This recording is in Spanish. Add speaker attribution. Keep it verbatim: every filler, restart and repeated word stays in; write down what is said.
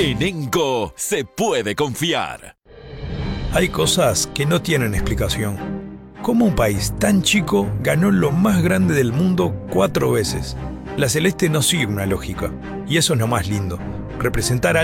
Speaker 1: En Enco se puede confiar.
Speaker 2: Hay cosas que no tienen explicación. ¿Cómo un país tan chico ganó lo más grande del mundo cuatro veces? La Celeste no sigue una lógica. Y eso es lo más lindo. Representar a